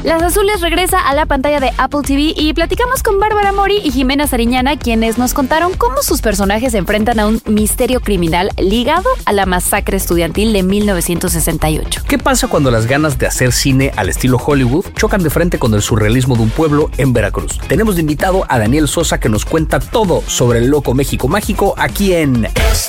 Las Azules regresa a la pantalla de Apple TV y platicamos con Bárbara Mori y Jimena Sariñana, quienes nos contaron cómo sus personajes se enfrentan a un misterio criminal ligado a la masacre estudiantil de 1968. ¿Qué pasa cuando las ganas de hacer cine al estilo Hollywood chocan de frente con el surrealismo de un pueblo en Veracruz? Tenemos de invitado a Daniel Sosa, que nos cuenta todo sobre el loco México mágico aquí en